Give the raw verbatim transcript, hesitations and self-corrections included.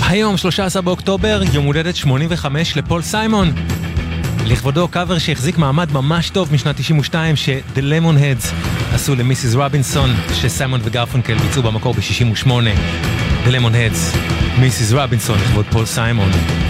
היום שלושה עשר באוקטובר, יום הולדת שמונים וחמש לפול סיימון. לכבודו קאבר שהחזיק מעמד ממש טוב משנת תשעים ושתיים ש-The Lemonheads עשו למיסיס רובינסון, שסיימון וגרפונקל ביצעו במקור ב-שישים ושמונה. The Lemonheads, מיסיס רובינסון לכבוד פול סיימון.